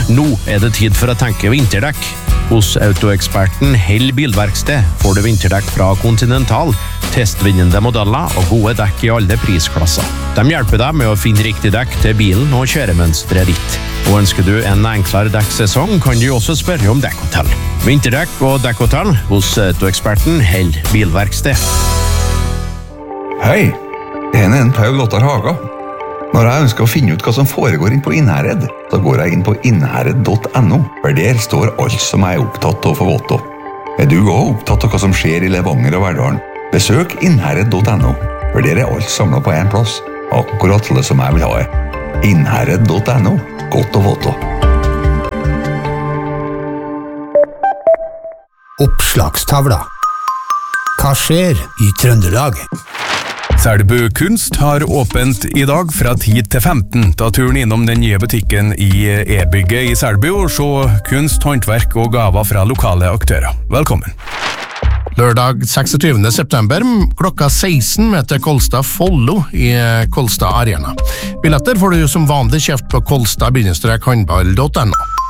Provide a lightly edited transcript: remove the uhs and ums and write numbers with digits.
Nå det tid for å tenke vinterdekk. Hos Autoeksperten Hell Bilverksted får du vinterdekk fra Continental, testvinnende modeller og gode dekk i alle prisklasser. De hjelper deg med å finne riktig dekk til bilen og kjøremønstret ditt. Og ønsker du en enklere dekksesong, kan du også spørre om dekkhotell. Vinterdekk og dekkhotell hos Autoeksperten Hell Bilverksted. Hei, en Paul Ottar Haga. Når jeg ønsker å finne ut hva som foregår inn på Innherred, så går jeg inn på innherred.no, for der står alt som jeg opptatt av for vått. Du også opptatt av hva som skjer i Levanger og Verdalen? Besøk innherred.no, for der alt samlet på en plass. Akkurat det som jeg vil ha. Innherred.no, godt å vått. Oppslagstavla. Hva skjer i Trøndelag? Selbu Kunst har åpent i dag fra 10 til 15. Ta turen innom den nye butikken i E-bygget i Selbu og se kunst, håndverk og gaver fra lokale aktører. Velkommen. Lørdag 26. september klokka 16 møter Kolstad Follo i Kolstad Arena. Billetter får du som vanlig kjøpt på kolstad-handball.no.